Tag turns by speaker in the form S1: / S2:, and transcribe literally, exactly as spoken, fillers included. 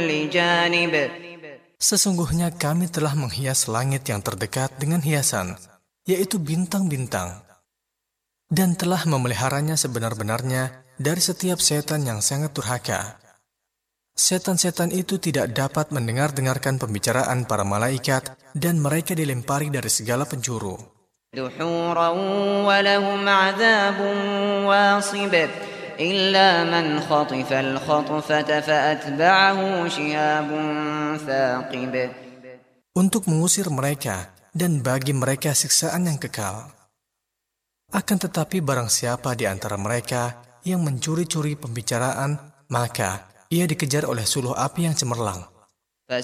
S1: جانب
S2: Sesungguhnya kami telah menghias langit yang terdekat dengan hiasan, yaitu bintang-bintang, dan telah memeliharanya sebenar-benarnya dari setiap setan yang sangat durhaka. Setan-setan itu tidak dapat mendengar-dengarkan pembicaraan para malaikat, dan mereka dilempari dari segala penjuru.
S1: دحورا ولهم عذاب واصب إلا من خطف الخطفة فأتبعه شهاب ثاقب.
S2: Untuk mengusir mereka dan bagi mereka siksaan yang kekal. Akan tetapi barang siapa di antara mereka yang mencuri-curi pembicaraan, maka ia dikejar oleh suluh api yang cemerlang.